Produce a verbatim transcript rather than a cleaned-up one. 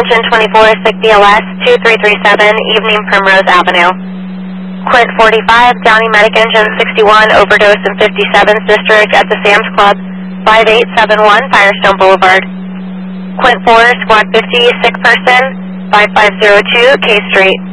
Engine twenty-four, sick B L S, two three three seven, Evening Primrose Avenue. Quint forty-five, Downey Medic Engine sixty-one, overdose in fifty-seventh District at the Sam's Club, five eight seven one, Firestone Boulevard. Quint four, Squad fifty, sick person, five five zero two, K Street.